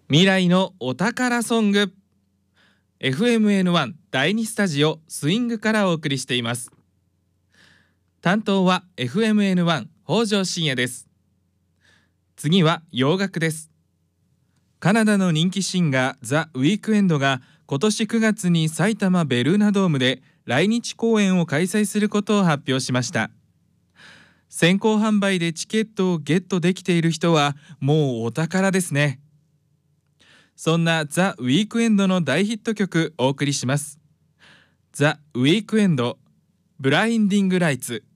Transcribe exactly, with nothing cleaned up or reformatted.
未来のお宝ソング エフエムエヌワン だいにスタジオスイングからお送りしています。担当は エフエムエヌワン 北条信也です。次は洋楽です。カナダの人気シンガーザ・ウィークエンドが今年くがつに埼玉ベルーナドームで来日公演を開催することを発表しました。先行販売でチケットをゲットできている人はもうお宝ですね。そんなザ・ウィークエンドの大ヒット曲お送りします。ザ・ウィークエンドブラインディング・ライツ。